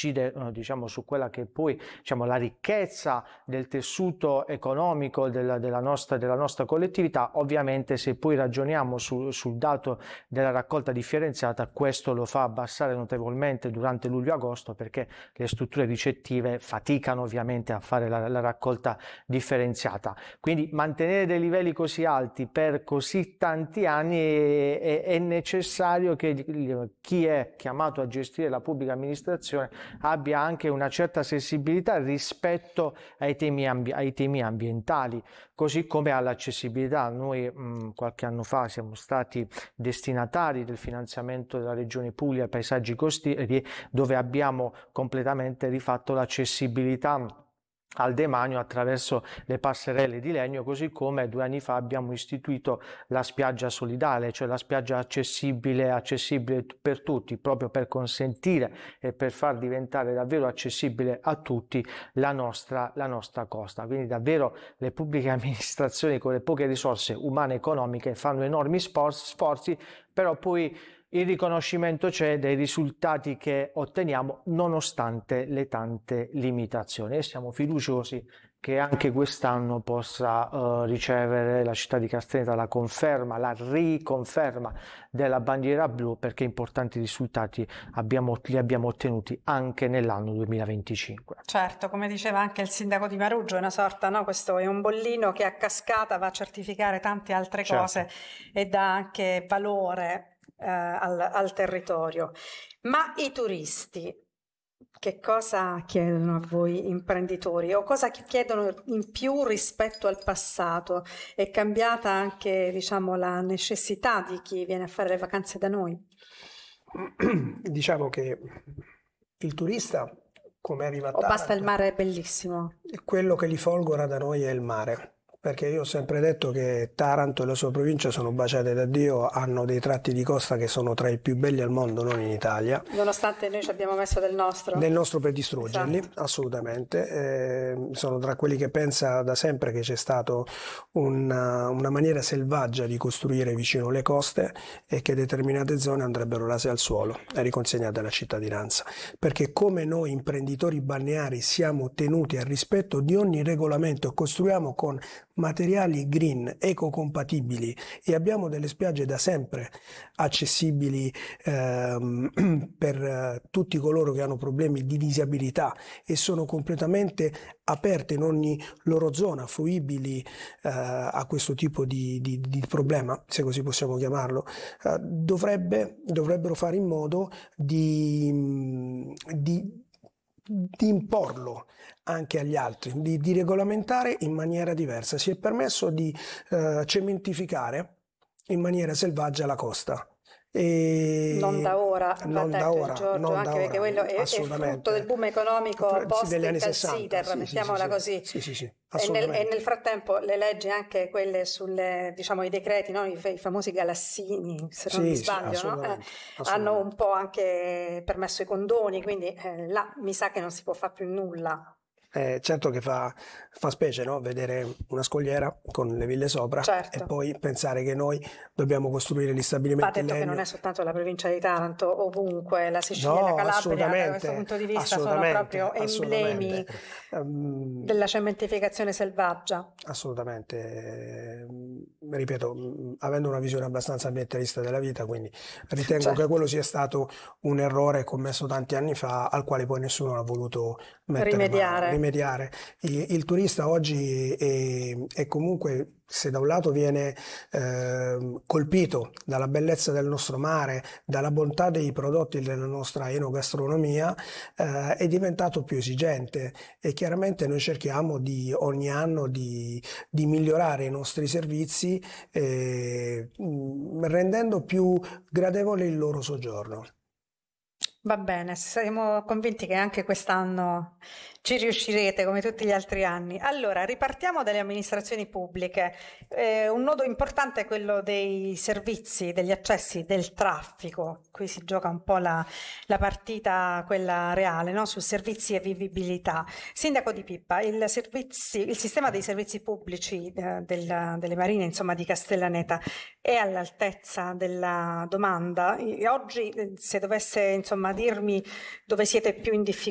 incide diciamo su quella che poi diciamo la ricchezza del tessuto economico della nostra collettività. Ovviamente se poi ragioniamo sul dato della raccolta differenziata, questo lo fa abbassare notevolmente durante luglio-agosto, perché le strutture ricettive faticano ovviamente a fare la raccolta differenziata. Quindi mantenere dei livelli così alti per così tanti anni è necessario che chi è chiamato a gestire la pubblica amministrazione abbia anche una certa sensibilità rispetto ai temi ambientali, così come all'accessibilità. Noi qualche anno fa siamo stati destinatari del finanziamento della Regione Puglia ai paesaggi costieri, dove abbiamo completamente rifatto l'accessibilità al demanio attraverso le passerelle di legno, così come 2 anni fa abbiamo istituito la spiaggia solidale, cioè la spiaggia accessibile per tutti, proprio per consentire e per far diventare davvero accessibile a tutti la nostra costa. Quindi davvero le pubbliche amministrazioni con le poche risorse umane e economiche fanno enormi sforzi, però poi il riconoscimento c'è dei risultati che otteniamo nonostante le tante limitazioni, e siamo fiduciosi che anche quest'anno possa ricevere la città di Castellaneta la riconferma della bandiera blu, perché importanti risultati li abbiamo ottenuti anche nell'anno 2025. Certo, come diceva anche il sindaco di Maruggio, è una sorta, no? Questo è un bollino che a cascata va a certificare tante altre cose e dà anche valore al territorio. Ma i turisti che cosa chiedono a voi imprenditori, o cosa chiedono in più rispetto al passato? È cambiata anche, diciamo, la necessità di chi viene a fare le vacanze da noi? Diciamo che il turista, come arriva a O basta Taranto, il mare è bellissimo? quello che li folgora da noi è il mare. Perché io ho sempre detto che Taranto e la sua provincia sono baciate da Dio, hanno dei tratti di costa che sono tra i più belli al mondo, non in Italia. Nonostante noi ci abbiamo messo del nostro. Del nostro per distruggerli, esatto. Assolutamente. Sono tra quelli che pensa da sempre che c'è stata una maniera selvaggia di costruire vicino le coste e che determinate zone andrebbero rase al suolo e riconsegnate alla cittadinanza. Perché come noi imprenditori balneari siamo tenuti al rispetto di ogni regolamento e costruiamo con materiali green, ecocompatibili, e abbiamo delle spiagge da sempre accessibili per tutti coloro che hanno problemi di disabilità e sono completamente aperte in ogni loro zona, fruibili a questo tipo di problema, se così possiamo chiamarlo, dovrebbero fare in modo di imporlo anche agli altri, di regolamentare in maniera diversa. Si è permesso di cementificare in maniera selvaggia la costa. E non da ora, Giorgio, anche perché quello è frutto del boom economico post degli anni Calsider, 60, mettiamola così. Sì, e nel frattempo le leggi, anche quelle sulle, diciamo, i decreti, no? I famosi Galassini, se non mi sbaglio, no? Hanno un po' anche permesso i condoni, quindi là mi sa che non si può fare più nulla. Certo che fa specie, no? Vedere una scogliera con le ville sopra, certo. E poi pensare che noi dobbiamo costruire gli stabilimenti in legno. Che non è soltanto la provincia di Taranto, ovunque la Sicilia e la Calabria da questo punto di vista sono proprio emblemi della cementificazione selvaggia. Assolutamente, ripeto, avendo una visione abbastanza ambientalista della vita, quindi ritengo che quello sia stato un errore commesso tanti anni fa, al quale poi nessuno ha voluto rimediare. Il turista oggi è comunque, se da un lato viene colpito dalla bellezza del nostro mare, dalla bontà dei prodotti della nostra enogastronomia, è diventato più esigente, e chiaramente noi cerchiamo ogni anno di migliorare i nostri servizi, rendendo più gradevole il loro soggiorno. Va bene, siamo convinti che anche quest'anno ci riuscirete come tutti gli altri anni. Allora, ripartiamo dalle amministrazioni pubbliche. Un nodo importante è quello dei servizi, degli accessi, del traffico. Qui si gioca un po' la partita, quella reale, no? Su servizi e vivibilità. Sindaco Di Pippa, il sistema dei servizi pubblici delle marine, insomma, di Castellaneta è all'altezza della domanda? Oggi, se dovesse, insomma, dirmi dove siete più in difficoltà,